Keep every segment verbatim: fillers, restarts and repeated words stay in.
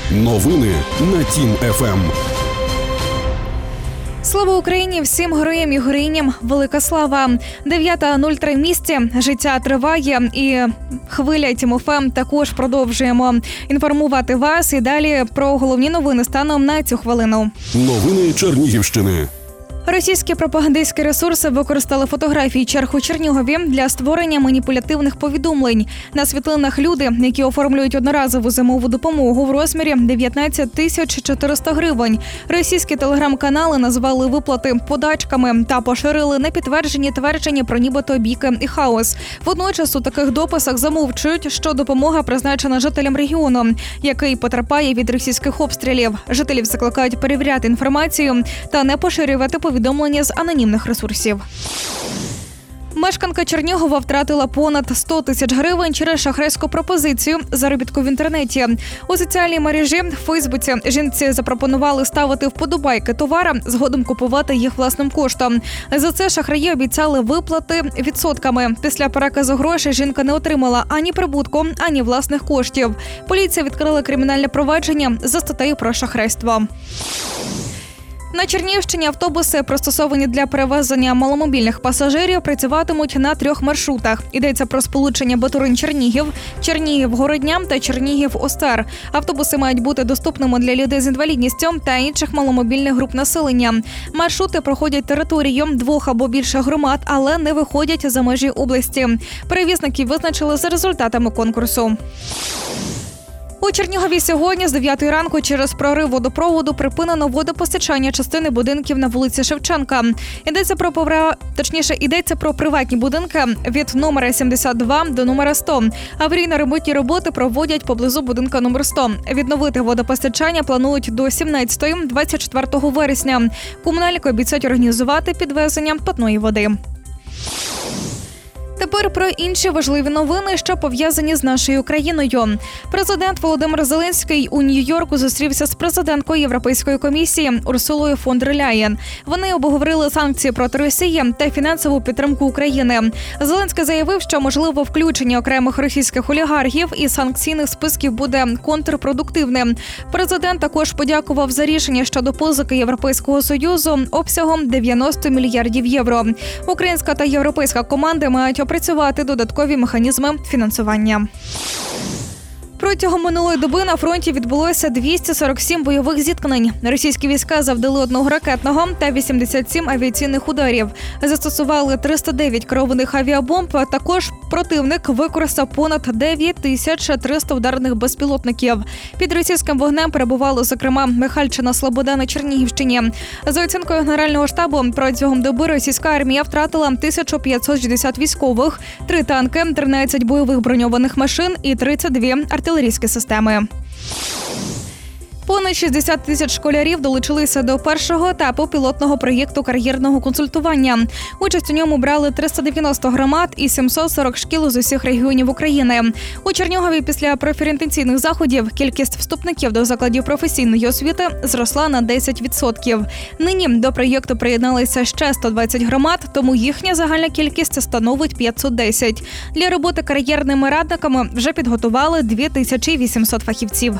Новини на Тім еф ем. Слава Україні! Всім героям і героїням велика слава! дев'ята нуль три місці. Життя триває і хвиля Тім еф ем також продовжуємо інформувати вас і далі про головні новини станом на цю хвилину. Новини Чернігівщини. Російські пропагандистські ресурси використали фотографії черг у Чернігові для створення маніпулятивних повідомлень. На світлинах люди, які оформлюють одноразову зимову допомогу в розмірі дев'ятнадцять тисяч чотириста гривень. Російські телеграм-канали назвали виплати подачками та поширили непідтверджені твердження про нібито біки і хаос. Водночас у таких дописах замовчують, що допомога призначена жителям регіону, який потерпає від російських обстрілів. Жителів закликають перевіряти інформацію та не поширювати повідомлення повідомлення з анонімних ресурсів. Мешканка Чернігова втратила понад сто тисяч гривень через шахрайську пропозицію заробітку в інтернеті. У соціальній мережі в Фейсбуці жінці запропонували ставити вподобайки товара, згодом купувати їх власним коштом. За це шахраї обіцяли виплати відсотками. Після переказу грошей жінка не отримала ані прибутку, ані власних коштів. Поліція відкрила кримінальне провадження за статтею про шахрайство. На Чернігівщині автобуси, пристосовані для перевезення маломобільних пасажирів, працюватимуть на трьох маршрутах. Йдеться про сполучення Батурин-Чернігів, Чернігів-Городня та Чернігів-Остер. Автобуси мають бути доступними для людей з інвалідністю та інших маломобільних груп населення. Маршрути проходять територію двох або більше громад, але не виходять за межі області. Перевізників визначили за результатами конкурсу. У Чернігові сьогодні з дев'ятої ранку через прорив водопроводу припинено водопостачання частини будинків на вулиці Шевченка. Йдеться про повра... точніше, йдеться про приватні будинки від номера сімдесят два до номера сто. Аварійно-ремонтні роботи проводять поблизу будинка номер сто. Відновити водопостачання планують до сімнадцятого - двадцять четвертого вересня. Комунальники обіцяють організувати підвезення питної води. Тепер про інші важливі новини, що пов'язані з нашою країною. Президент Володимир Зеленський у Нью-Йорку зустрівся з президенткою Європейської комісії Урсулою фон дер Ляєн. Вони обговорили санкції проти Росії та фінансову підтримку України. Зеленський заявив, що можливо включення окремих російських олігархів із санкційних списків буде контрпродуктивним. Президент також подякував за рішення щодо позики Європейського Союзу обсягом дев'яносто мільярдів євро. Українська та європейська команди мають опрацювати додаткові механізми фінансування. Протягом минулої доби на фронті відбулося двісті сорок сім бойових зіткнень. Російські війська завдали одного ракетного та вісімдесят сім авіаційних ударів. Застосували триста дев'ять керованих авіабомб, а також противник використав понад дев'ять тисяч триста ударних безпілотників. Під російським вогнем перебували, зокрема, Михайлівщина, Слобода на Чернігівщині. За оцінкою Генерального штабу, протягом доби російська армія втратила тисячу п'ятсот шістдесят військових, три танки, тринадцять бойових броньованих машин і тридцять дві артилерійські системи. Понад шістдесят тисяч школярів долучилися до першого етапу пілотного проєкту кар'єрного консультування. Участь у ньому брали триста дев'яносто громад і сімсот сорок шкіл з усіх регіонів України. У Чернігові після профорієнтаційних заходів кількість вступників до закладів професійної освіти зросла на десять відсотків. Нині до проєкту приєдналися ще сто двадцять громад, тому їхня загальна кількість становить п'ятсот десять. Для роботи кар'єрними радниками вже підготували дві тисячі вісімсот фахівців.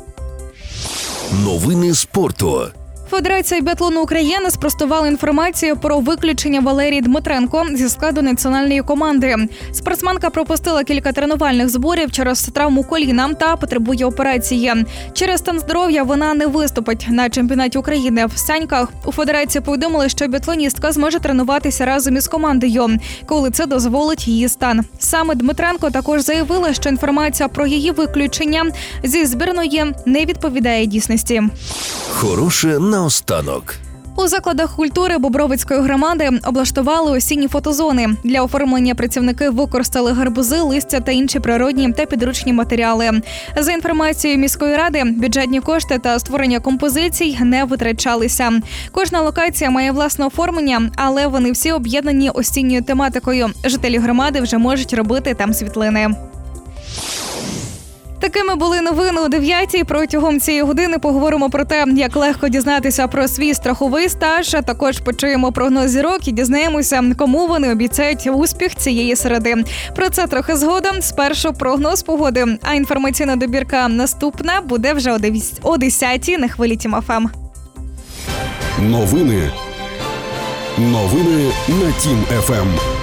Новини спорту. Федерація біатлону України спростувала інформацію про виключення Валерії Дмитренко зі складу національної команди. Спортсменка пропустила кілька тренувальних зборів через травму коліна та потребує операції. Через стан здоров'я вона не виступить на чемпіонаті України в Саньках. У федерації повідомили, що біатлоністка зможе тренуватися разом із командою, коли це дозволить її стан. Саме Дмитренко також заявила, що інформація про її виключення зі збірної не відповідає дійсності. Хороше наостанок. У закладах культури Бобровицької громади облаштували осінні фотозони. Для оформлення працівники використали гарбузи, листя та інші природні та підручні матеріали. За інформацією міської ради, бюджетні кошти та створення композицій не витрачалися. Кожна локація має власне оформлення, але вони всі об'єднані осінньою тематикою. Жителі громади вже можуть робити там світлини. Такими були новини о дев'ятій. Протягом цієї години поговоримо про те, як легко дізнатися про свій страховий стаж, а також почуємо прогноз зірок і дізнаємося, кому вони обіцяють успіх цієї середи. Про це трохи згодом. Спершу прогноз погоди, а інформаційна добірка наступна буде вже о десятій на хвилі Тім ФМ. Новини. Новини на Тім ФМ.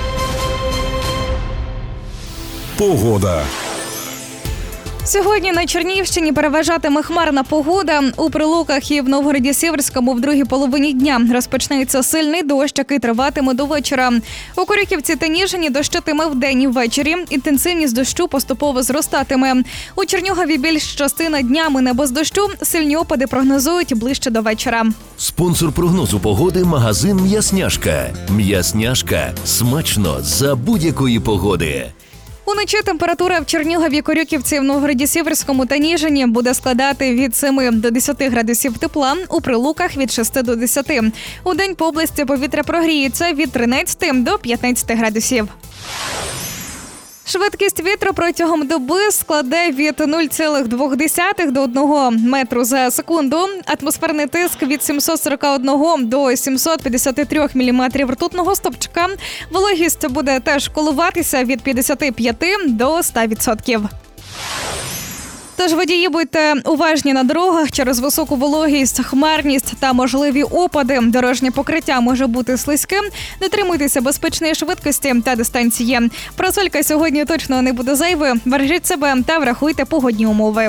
Погода. Сьогодні на Чернігівщині переважатиме хмарна погода. У Прилуках і в Новгороді-Сіверському в другій половині дня розпочнеться сильний дощ, який триватиме до вечора. У Корюківці та Ніжині дощитиме вдень і ввечері. Інтенсивність дощу поступово зростатиме. У Чернігові більш частина дня мине без дощу. Сильні опади прогнозують ближче до вечора. Спонсор прогнозу погоди – магазин «М'ясняшка». «М'ясняшка» – смачно за будь-якої погоди. Уночі температура в Чернігові, Корюківці, в Новгороді-Сіверському та Ніжині буде складати від семи до десяти градусів тепла, у Прилуках – від шести до десяти. У день по області повітря прогріється від тринадцяти до п'ятнадцяти градусів. Швидкість вітру протягом доби складе від нуль цілих двох десятих до одного метру за секунду. Атмосферний тиск від сімсот сорок один до сімсот п'ятдесят три міліметрів ртутного стовпчика. Вологість буде теж коливатися від п'ятдесят п'ять до ста відсотків. Тож водії, будьте уважні на дорогах через високу вологість, хмарність та можливі опади. Дорожнє покриття може бути слизьким. Дотримуйтеся безпечної швидкості та дистанції. Просолька сьогодні точно не буде зайвою. Бережіть себе та врахуйте погодні умови.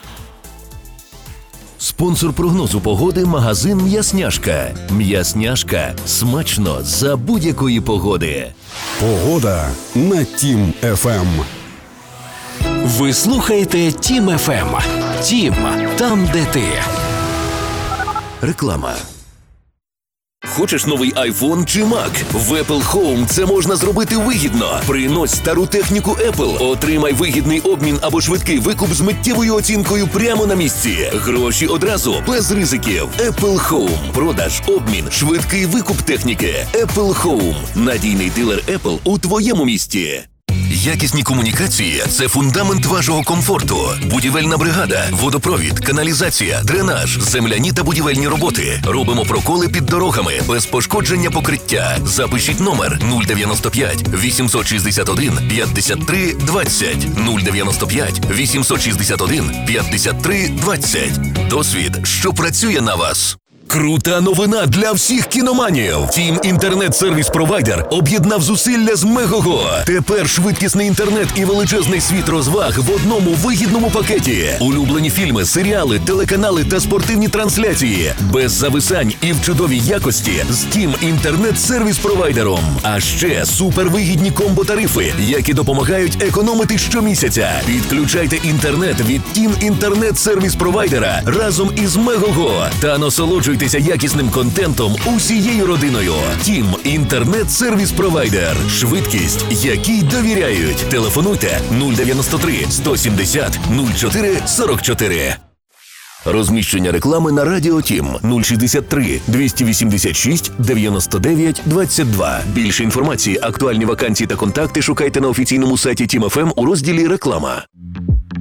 Спонсор прогнозу погоди – магазин «М'ясняшка». «М'ясняшка» – смачно за будь-якої погоди. Погода на Тім ФМ. Ви слухаєте Тім ФМ. Тім – там, де ти. Реклама. Хочеш новий айфон чи Mac? В Apple Home це можна зробити вигідно. Принось стару техніку Apple, отримай вигідний обмін або швидкий викуп з миттєвою оцінкою прямо на місці. Гроші одразу, без ризиків. Apple Home. Продаж, обмін, швидкий викуп техніки. Apple Home. Надійний дилер Apple у твоєму місті. Якісні комунікації – це фундамент вашого комфорту. Будівельна бригада, водопровід, каналізація, дренаж, земляні та будівельні роботи. Робимо проколи під дорогами, без пошкодження покриття. Запишіть номер нуль дев'яносто п'ять вісімсот шістдесят один п'ятдесят три двадцять. нуль дев'яносто п'ять вісімсот шістдесят один п'ятдесят три двадцять. Досвід, що працює на вас. Крута новина для всіх кіноманів! Тім інтернет-сервіс-провайдер об'єднав зусилля з Мегого. Тепер швидкісний інтернет і величезний світ розваг в одному вигідному пакеті. Улюблені фільми, серіали, телеканали та спортивні трансляції. Без зависань і в чудовій якості з Тім інтернет-сервіс-провайдером. А ще супервигідні комбо-тарифи, які допомагають економити щомісяця. Підключайте інтернет від Тім інтернет-сервіс-провайдера разом із Мегого та насолоджуйтесь якісним контентом усією родиною. Тім інтернет-сервіс-провайдер. Швидкість, якій довіряють. Телефонуйте нуль дев'яносто три сто сімдесят нуль чотири сорок чотири. Розміщення реклами на Радіо Тім нуль шістдесят три двісті вісімдесят шість дев'яносто дев'ять двадцять два. Більше інформації, актуальні вакансії та контакти шукайте на офіційному сайті Тім ФМ у розділі «Реклама».